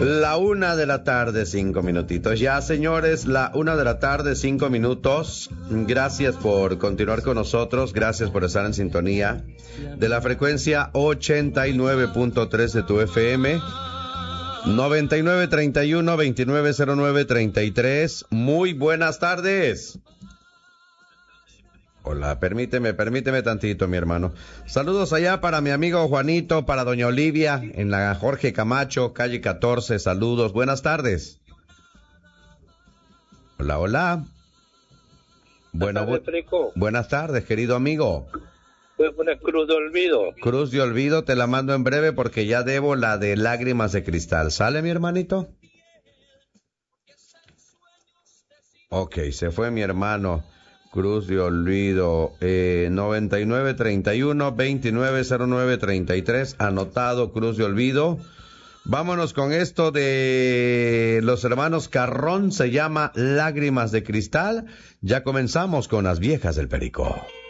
La 1:00 PM, 5 minutitos. Ya, señores, la 1:00 PM, 5 minutos. Gracias por continuar con nosotros. Gracias por estar en sintonía de la frecuencia 89.3 de tu FM. 9931-2909-33. Muy buenas tardes. Hola, permíteme tantito, mi hermano. Saludos allá para mi amigo Juanito, para doña Olivia, en la Jorge Camacho, calle 14. Saludos, buenas tardes. Hola, hola. Buenas tardes, querido amigo. Pues una cruz de olvido. Cruz de olvido, te la mando en breve porque ya debo la de lágrimas de cristal. ¿Sale, mi hermanito? Ok, se fue mi hermano. Cruz de olvido, 9931-2909-33, anotado, Cruz de olvido. Vámonos con esto de los hermanos Carrón, se llama Lágrimas de Cristal. Ya comenzamos con las viejas del Perico.